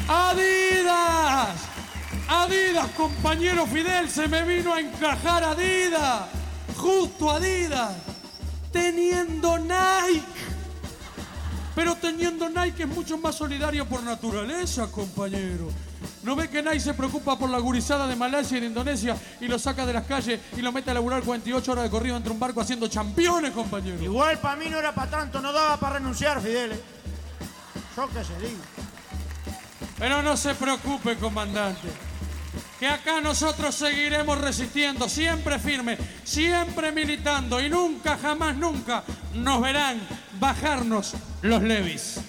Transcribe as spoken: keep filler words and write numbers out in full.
¡Adidas! ¡Adidas, compañero Fidel! Se me vino a encajar Adidas. Justo Adidas. Teniendo Nike. Pero teniendo Nike es mucho más solidario por naturaleza, compañero. ¿No ve que Nike se preocupa por la gurizada de Malasia y de Indonesia y lo saca de las calles y lo mete a laburar cuarenta y ocho horas de corrido entre un barco haciendo championes, compañero? Igual para mí no era para tanto, no daba para renunciar, Fidel. ¿eh? Yo qué se digo. Pero no se preocupe, comandante. Que acá nosotros seguiremos resistiendo, siempre firme, siempre militando y nunca, jamás, nunca nos verán bajarnos los levis.